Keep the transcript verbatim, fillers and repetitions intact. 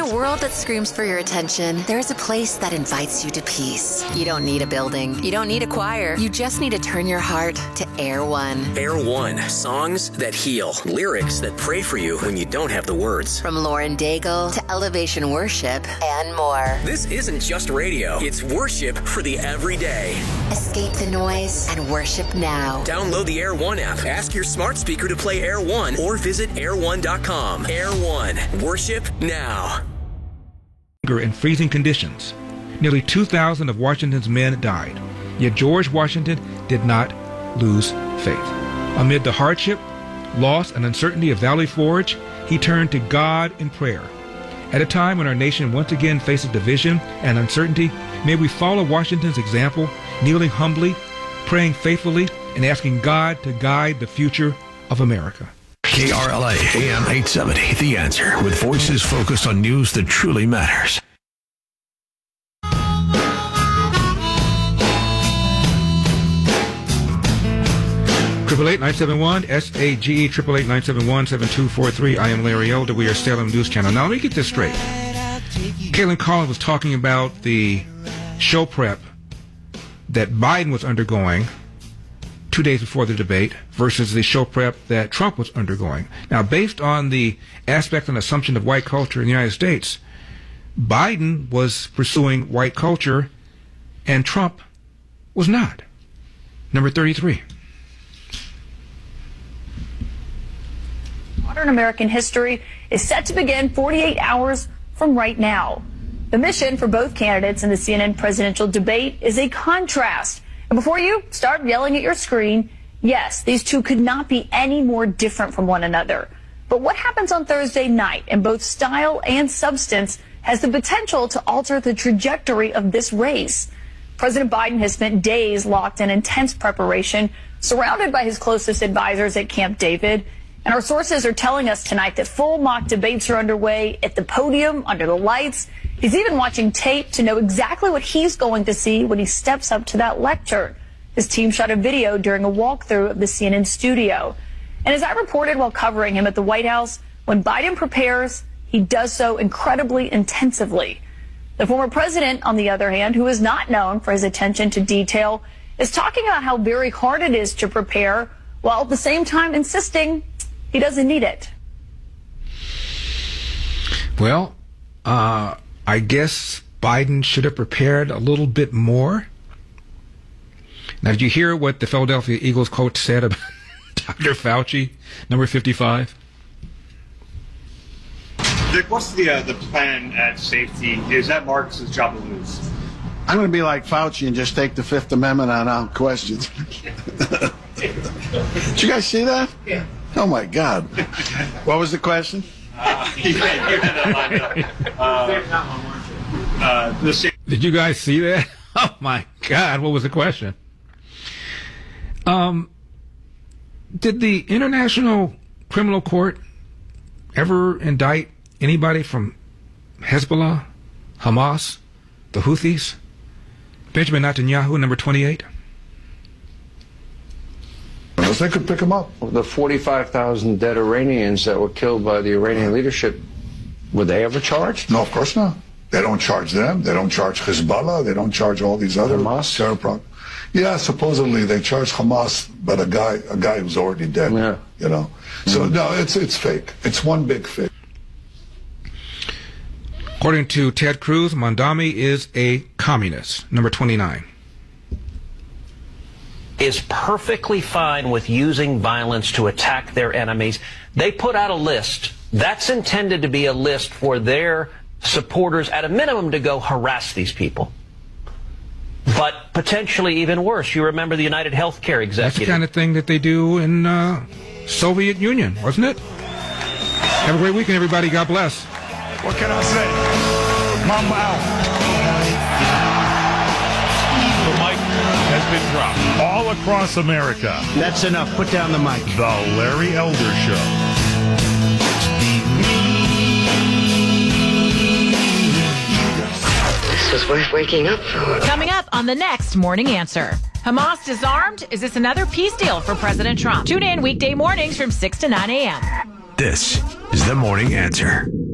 a world that screams for your attention, there's a place that invites you to peace. You don't need a building. You don't need a choir. You just need to turn your heart to Air One. Air One. Songs that heal. Lyrics that pray for you when you don't have the words. From Lauren Daigle to Elevation Worship and more. This isn't just radio. It's worship for the everyday. Escape the noise and worship now. Download the Air One app. Ask your smart speaker to play Air One or visit air one dot com. Air One. Worship now. In freezing conditions, nearly two thousand of Washington's men died. Yet George Washington did not lose faith. Amid the hardship, loss, and uncertainty of Valley Forge, he turned to God in prayer. At a time when our nation once again faces division and uncertainty, may we follow Washington's example, kneeling humbly, praying faithfully, and asking God to guide the future of America. K R L A A M eight seventy, The Answer, with voices focused on news that truly matters. Triple eight nine seven one S A G E triple eight nine seven one seven two four three. I am Larry Elder. We are Salem News Channel. Now let me get this straight. Kaitlan Collins was talking about the show prep that Biden was undergoing two days before the debate versus the show prep that Trump was undergoing. Now, based on the aspect and assumption of white culture in the United States, Biden was pursuing white culture and Trump was not. Number thirty-three. Modern American history is set to begin forty-eight hours from right now. The mission for both candidates in the C N N presidential debate is a contrast. And before you start yelling at your screen, yes, these two could not be any more different from one another. But what happens on Thursday night in both style and substance has the potential to alter the trajectory of this race. President Biden has spent days locked in intense preparation, surrounded by his closest advisors at Camp David. And our sources are telling us tonight that full mock debates are underway at the podium, under the lights. He's even watching tape to know exactly what he's going to see when he steps up to that lectern. His team shot a video during a walkthrough of the C N N studio. And as I reported while covering him at the White House, when Biden prepares, he does so incredibly intensively. The former president, on the other hand, who is not known for his attention to detail, is talking about how very hard it is to prepare, while at the same time insisting he doesn't need it. Well, uh, I guess Biden should have prepared a little bit more. Now, did you hear what the Philadelphia Eagles coach said about Doctor Fauci, number fifty-five? Dick, what's the uh, the plan at safety? Is that Marcus's job to lose? I'm going to be like Fauci and just take the Fifth Amendment on our questions. Did you guys see that? Yeah. Oh, my God. What was the question? Uh, you can't hear that uh, uh, the Did you guys see that? Oh, my God. What was the question? Um, did the International Criminal Court ever indict anybody from Hezbollah, Hamas, the Houthis, Benjamin Netanyahu, number twenty-eight? They could pick them up. The forty-five thousand dead Iranians that were killed by the Iranian leadership, were they ever charged? No, of course not. They don't charge them. They don't charge Hezbollah. They don't charge all these other Hamas? terror pro- Yeah, supposedly they charge Hamas, but a guy a guy who's already dead. Yeah. You know. So mm-hmm. no, it's it's fake. It's one big fake. According to Ted Cruz, Mondami is a communist, number twenty-nine. Is perfectly fine with using violence to attack their enemies. They put out a list. That's intended to be a list for their supporters, at a minimum, to go harass these people. But potentially even worse. You remember the United Healthcare executive. That's the kind of thing that they do in uh, Soviet Union, wasn't it? Have a great weekend, everybody. God bless. What can I say? Mama out. Has been dropped all across America. That's enough. Put down the mic. The Larry Elder Show. This was worth waking up for. Coming up on the next Morning Answer. Hamas disarmed? Is this another peace deal for President Trump? Tune in weekday mornings from six to nine a.m. This is the Morning Answer.